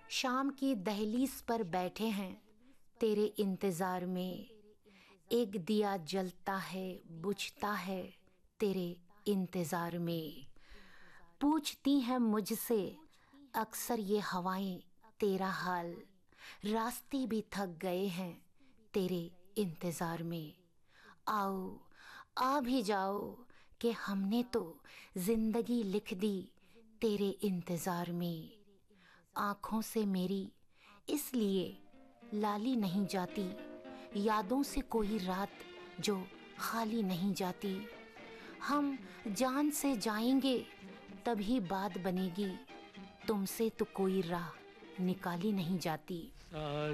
शाम की दहलीज पर बैठे हैं तेरे इंतजार में। एक दिया जलता है, बुझता है तेरे इंतजार में। पूछती हैं मुझसे अक्सर ये हवाएं तेरा हाल, रास्ते भी थक गए हैं तेरे इंतजार में। आओ आ भी जाओ कि हमने तो जिंदगी लिख दी तेरे इंतजार में। आँखों से मेरी इसलिए लाली नहीं जाती, यादों से कोई रात जो खाली नहीं जाती। हम जान से जाएंगे तभी बात बनेगी, तुमसे तो कोई राह निकाली नहीं जाती।